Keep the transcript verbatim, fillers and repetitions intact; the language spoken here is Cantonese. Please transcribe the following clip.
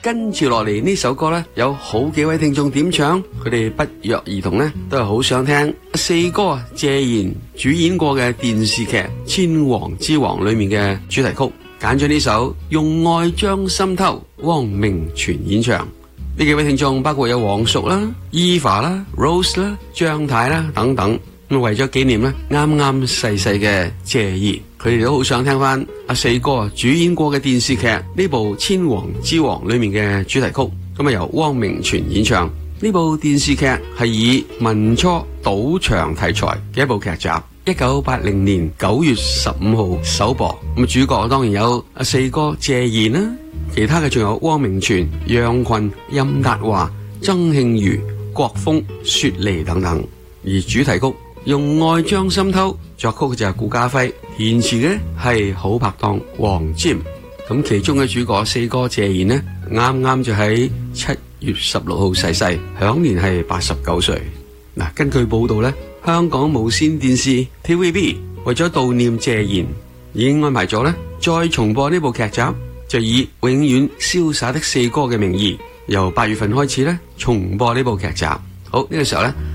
跟住落嚟呢首歌呢，有好幾位聽眾點唱，佢哋不約而同呢，都係好想聽四哥謝賢主演過嘅電視劇《千王之王》裏面嘅主題曲，揀咗呢首《用愛將心偷》，汪明荃演唱。呢幾位聽眾包括有黃淑啦、Eva 啦、Rose 啦、張太啦等等。咁為咗紀念咧啱啱逝世嘅謝賢，佢哋都好想聽翻阿四哥主演過嘅電視劇呢部《千王之王》裏面嘅主題曲，咁啊由汪明荃演唱。呢部電視劇係以民初賭場題材嘅一部劇集，一九八零年九月十五號首播。咁主角當然有阿四哥謝賢啦，其他嘅仲有汪明荃、楊群、任達華、曾慶瑜、郭峰、雪梨等等。而主題曲用愛將心偷，作曲嘅就係顧嘉輝，填詞嘅係好拍檔黃霑。咁其中嘅主角四哥謝賢呢，啱啱就喺七月十六號逝世，享年係八十九歲。嗱，根據報道呢，香港無綫電視 T V B 為咗悼念謝賢，已經安排咗呢再重播呢部劇集，就以永遠瀟灑的四哥嘅名義，由八月份開始呢重播呢部劇集。好，呢個時候呢。